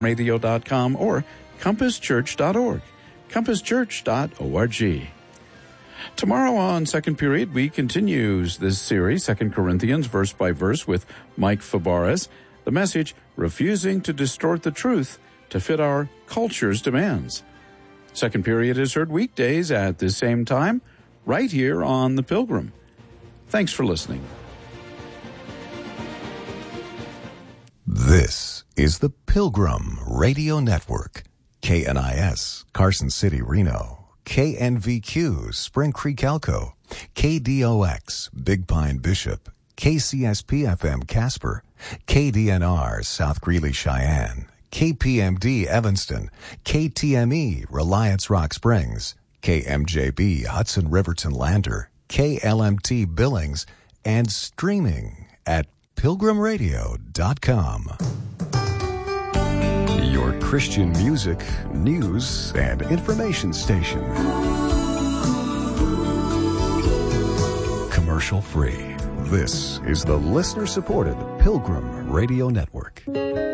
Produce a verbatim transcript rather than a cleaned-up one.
radio dot com or compass church dot org, compass church dot org. Tomorrow on Second Period, we continue this series, Second Corinthians, verse by verse, with Mike Fabarez. The message, Refusing to Distort the Truth to Fit Our Culture's Demands. Second Period is heard weekdays at the same time, right here on The Pilgrim. Thanks for listening. This is the Pilgrim Radio Network. K N I S, Carson City, Reno. K N V Q, Spring Creek, Elko. K D O X, Big Pine, Bishop. K C S P F M, Casper. K D N R, South Greeley, Cheyenne. K P M D, Evanston. K T M E, Reliance Rock Springs. K M J B, Hudson Riverton, Lander. K L M T, Billings. And streaming at pilgrim radio dot com. Your Christian music, news, and information station. Commercial free. This is the listener-supported Pilgrim Radio Network.